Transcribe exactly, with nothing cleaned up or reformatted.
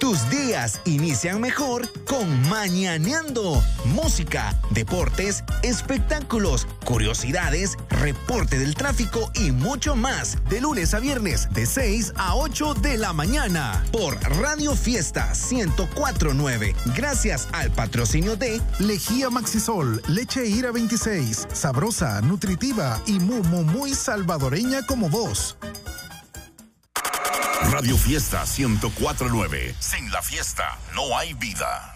Tus días inician mejor con Mañaneando. Música, deportes, espectáculos, curiosidades, reporte del tráfico y mucho más. De lunes a viernes, de seis a ocho de la mañana. Por Radio Fiesta ciento cuatro punto nueve. Gracias al patrocinio de Lejía Maxisol, leche Ira veintiséis. Sabrosa, nutritiva y muy, muy, muy salvadoreña como vos. Radio Fiesta ciento cuatro punto nueve. Sin la fiesta no hay vida.